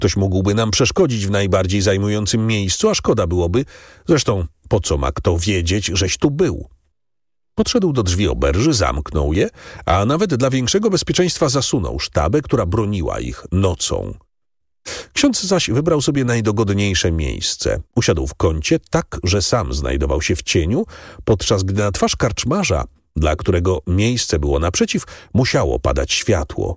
Ktoś mógłby nam przeszkodzić w najbardziej zajmującym miejscu, a szkoda byłoby. Zresztą, po co ma kto wiedzieć, żeś tu był? Podszedł do drzwi oberży, zamknął je, a nawet dla większego bezpieczeństwa zasunął sztabę, która broniła ich nocą. Ksiądz zaś wybrał sobie najdogodniejsze miejsce. Usiadł w kącie tak, że sam znajdował się w cieniu, podczas gdy na twarz karczmarza, dla którego miejsce było naprzeciw, musiało padać światło.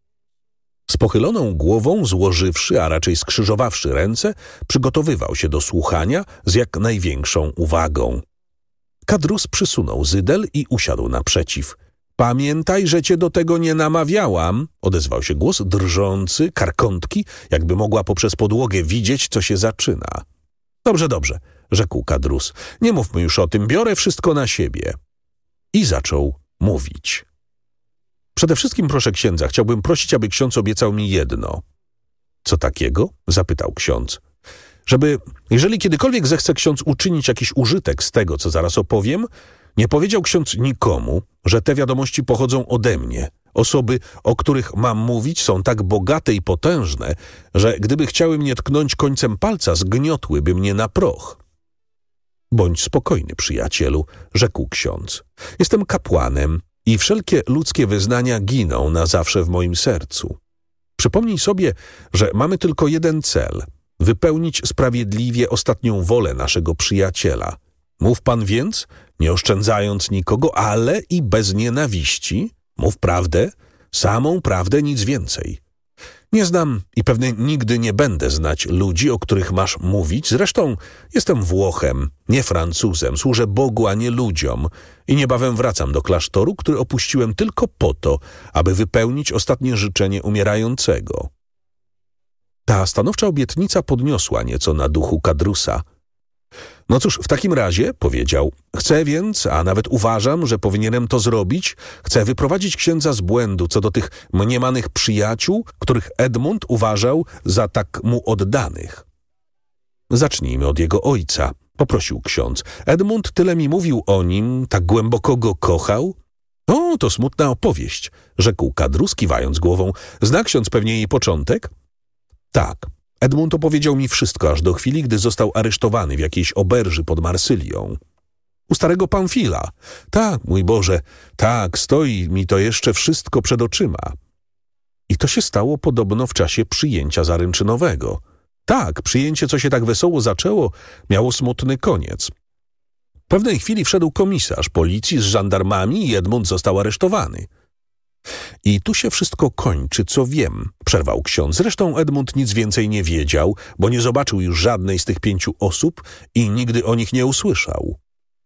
Z pochyloną głową, złożywszy, a raczej skrzyżowawszy ręce, przygotowywał się do słuchania z jak największą uwagą. Kadrus przysunął zydel i usiadł naprzeciw. Pamiętaj, że cię do tego nie namawiałam, odezwał się głos drżący, karkątki, jakby mogła poprzez podłogę widzieć, co się zaczyna. Dobrze, dobrze, rzekł Kadrus. Nie mówmy już o tym, biorę wszystko na siebie. I zaczął mówić. Przede wszystkim, proszę księdza, chciałbym prosić, aby ksiądz obiecał mi jedno. Co takiego? Zapytał ksiądz. Żeby, jeżeli kiedykolwiek zechce ksiądz uczynić jakiś użytek z tego, co zaraz opowiem, nie powiedział ksiądz nikomu, że te wiadomości pochodzą ode mnie. Osoby, o których mam mówić, są tak bogate i potężne, że gdyby chciały mnie tknąć końcem palca, zgniotłyby mnie na proch. Bądź spokojny, przyjacielu, rzekł ksiądz. Jestem kapłanem i wszelkie ludzkie wyznania giną na zawsze w moim sercu. Przypomnij sobie, że mamy tylko jeden cel – wypełnić sprawiedliwie ostatnią wolę naszego przyjaciela. Mów pan więc, nie oszczędzając nikogo, ale i bez nienawiści, mów prawdę, samą prawdę, nic więcej. Nie znam i pewnie nigdy nie będę znać ludzi, o których masz mówić. Zresztą jestem Włochem, nie Francuzem, służę Bogu, a nie ludziom i niebawem wracam do klasztoru, który opuściłem tylko po to, aby wypełnić ostatnie życzenie umierającego. Ta stanowcza obietnica podniosła nieco na duchu Kadrusa. No cóż, w takim razie, powiedział, chcę więc, a nawet uważam, że powinienem to zrobić, chcę wyprowadzić księdza z błędu co do tych mniemanych przyjaciół, których Edmund uważał za tak mu oddanych. Zacznijmy od jego ojca, poprosił ksiądz. Edmund tyle mi mówił o nim, tak głęboko go kochał. O, to smutna opowieść, rzekł Kadrus, kiwając głową. Zna ksiądz pewnie jej początek? Tak. Edmund opowiedział mi wszystko aż do chwili, gdy został aresztowany w jakiejś oberży pod Marsylią. U starego Pamfila. Tak, mój Boże, tak, stoi mi to jeszcze wszystko przed oczyma. I to się stało podobno w czasie przyjęcia zaręczynowego. Tak, przyjęcie, co się tak wesoło zaczęło, miało smutny koniec. W pewnej chwili wszedł komisarz policji z żandarmami i Edmund został aresztowany. I tu się wszystko kończy, co wiem, przerwał ksiądz. Zresztą Edmund nic więcej nie wiedział, bo nie zobaczył już żadnej z tych 5 osób i nigdy o nich nie usłyszał.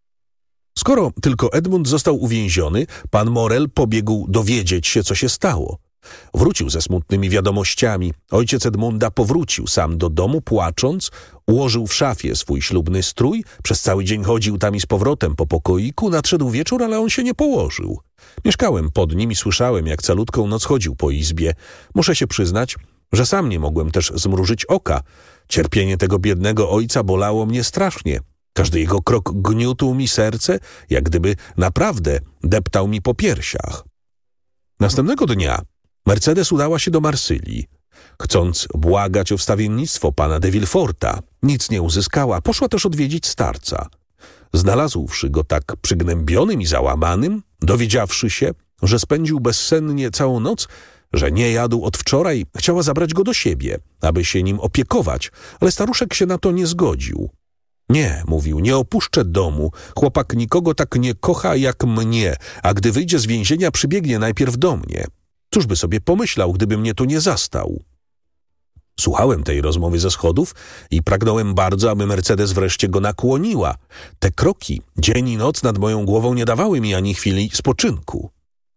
Skoro tylko Edmund został uwięziony, pan Morel pobiegł dowiedzieć się, co się stało. Wrócił ze smutnymi wiadomościami. Ojciec Edmunda powrócił sam do domu, płacząc, ułożył w szafie swój ślubny strój, przez cały dzień chodził tam i z powrotem po pokoiku, nadszedł wieczór, ale on się nie położył. Mieszkałem pod nim i słyszałem, jak calutką noc chodził po izbie. Muszę się przyznać, że sam nie mogłem też zmrużyć oka. Cierpienie tego biednego ojca bolało mnie strasznie. Każdy jego krok gniótł mi serce, jak gdyby naprawdę deptał mi po piersiach. Następnego dnia Mercedes udała się do Marsylii. Chcąc błagać o wstawiennictwo pana de Villeforta, nic nie uzyskała. Poszła też odwiedzić starca. Znalazłszy go tak przygnębionym i załamanym, dowiedziawszy się, że spędził bezsennie całą noc, że nie jadł od wczoraj, chciała zabrać go do siebie, aby się nim opiekować, ale staruszek się na to nie zgodził. Nie, mówił, nie opuszczę domu. Chłopak nikogo tak nie kocha jak mnie, a gdy wyjdzie z więzienia, przybiegnie najpierw do mnie. Cóż by sobie pomyślał, gdyby mnie tu nie zastał? Słuchałem tej rozmowy ze schodów i pragnąłem bardzo, aby Mercedes wreszcie go nakłoniła. Te kroki, dzień i noc nad moją głową nie dawały mi ani chwili spoczynku.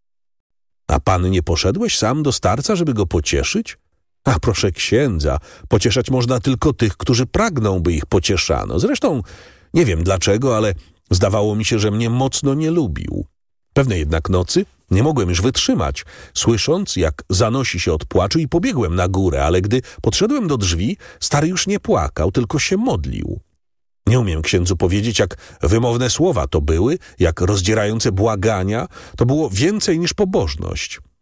A pan nie poszedłeś sam do starca, żeby go pocieszyć? A proszę księdza, pocieszać można tylko tych, którzy pragną, by ich pocieszano. Zresztą nie wiem dlaczego, ale zdawało mi się, że mnie mocno nie lubił. Pewnej jednak nocy nie mogłem już wytrzymać, słysząc, jak zanosi się od płaczu i pobiegłem na górę, ale gdy podszedłem do drzwi, stary już nie płakał, tylko się modlił. Nie umiem księdzu powiedzieć, jak wymowne słowa to były, jak rozdzierające błagania, to było więcej niż pobożność.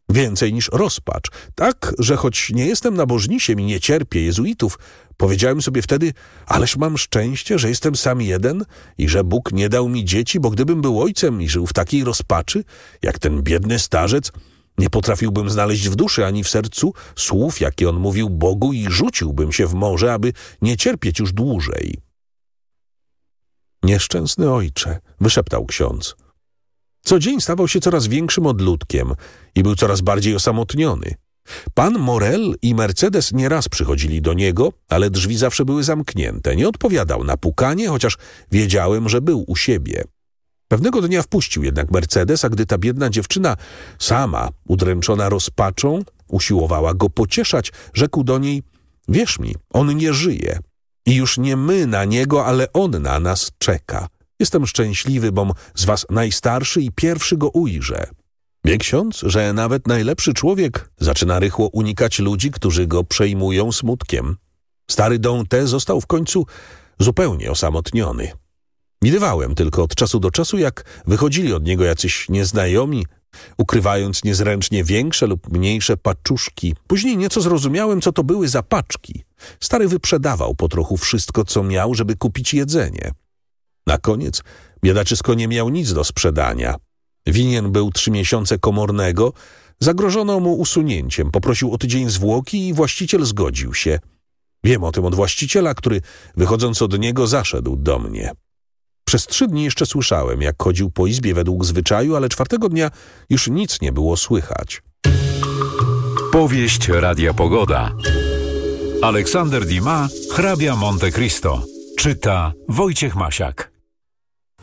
Więcej niż rozpacz. Tak, że choć nie jestem nabożnisiem i nie cierpię jezuitów, powiedziałem sobie wtedy, ależ mam szczęście, że jestem sam jeden i że Bóg nie dał mi dzieci, bo gdybym był ojcem i żył w takiej rozpaczy, jak ten biedny starzec, nie potrafiłbym znaleźć w duszy ani w sercu słów, jakie on mówił Bogu i rzuciłbym się w morze, aby nie cierpieć już dłużej. Nieszczęsny ojcze, wyszeptał ksiądz. Co dzień stawał się coraz większym odludkiem i był coraz bardziej osamotniony. Pan Morel i Mercedes nieraz przychodzili do niego, ale drzwi zawsze były zamknięte. Nie odpowiadał na pukanie, chociaż wiedziałem, że był u siebie. Pewnego dnia wpuścił jednak Mercedes, a gdy ta biedna dziewczyna, sama udręczona rozpaczą, usiłowała go pocieszać, rzekł do niej, wierz mi, on nie żyje i już nie my na niego, ale on na nas czeka. Jestem szczęśliwy, bom z was najstarszy i pierwszy go ujrzę. Wie ksiądz, że nawet najlepszy człowiek zaczyna rychło unikać ludzi, którzy go przejmują smutkiem. Stary Dante został w końcu zupełnie osamotniony. Widywałem tylko od czasu do czasu, jak wychodzili od niego jacyś nieznajomi, ukrywając niezręcznie większe lub mniejsze paczuszki. Później nieco zrozumiałem, co to były za paczki. Stary wyprzedawał po trochu wszystko, co miał, żeby kupić jedzenie. Na koniec biedaczysko nie miał nic do sprzedania. Winien był 3 miesiące komornego, zagrożono mu usunięciem, poprosił o tydzień zwłoki i właściciel zgodził się. Wiem o tym od właściciela, który wychodząc od niego zaszedł do mnie. Przez 3 dni jeszcze słyszałem, jak chodził po izbie według zwyczaju, ale 4. dnia już nic nie było słychać. Powieść Radia Pogoda. Aleksander Dumas, Hrabia Monte Cristo. Czyta Wojciech Masiak.